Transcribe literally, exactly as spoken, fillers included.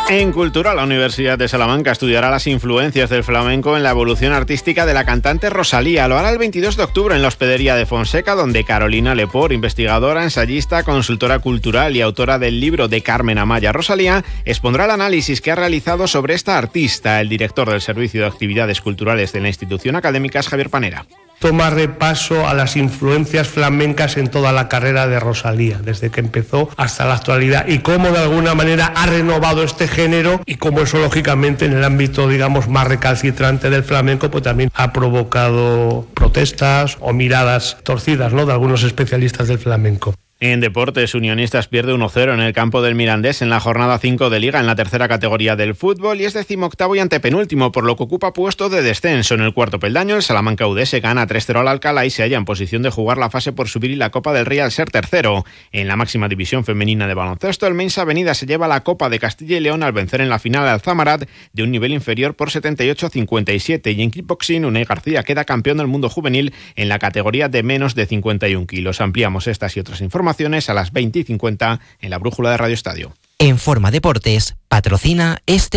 En Cultura, la Universidad de Salamanca estudiará las influencias del flamenco en la evolución artística de la cantante Rosalía. Lo hará el veintidós de octubre en la Hospedería de Fonseca, donde Carolina Lepor, investigadora, ensayista, consultora cultural y autora del libro de Carmen Amaya Rosalía, expondrá el análisis que ha realizado sobre esta artista. El director del Servicio de Actividades Culturales de la institución académica es Javier Panera. Toma repaso a las influencias flamencas en toda la carrera de Rosalía, desde que empezó hasta la actualidad, y cómo de alguna manera ha renovado este género y cómo eso lógicamente en el ámbito, digamos, más recalcitrante del flamenco, pues también ha provocado protestas o miradas torcidas, ¿no?, de algunos especialistas del flamenco. En deportes, Unionistas pierde uno cero en el campo del Mirandés en la jornada cinco de Liga en la tercera categoría del fútbol y es decimoctavo y antepenúltimo, por lo que ocupa puesto de descenso. En el cuarto peldaño, el Salamanca U D S gana tres cero al Alcalá y se halla en posición de jugar la fase por subir y la Copa del Rey al ser tercero. En la máxima división femenina de baloncesto, el Mensa Avenida se lleva la Copa de Castilla y León al vencer en la final al Zamarat de un nivel inferior por setenta y ocho a cincuenta y siete, y en kickboxing, Unai García queda campeón del mundo juvenil en la categoría de menos de cincuenta y un kilos. Ampliamos estas y otras informaciones a las veinte y cincuenta en la brújula de Radio Estadio. En Forma Deportes patrocina este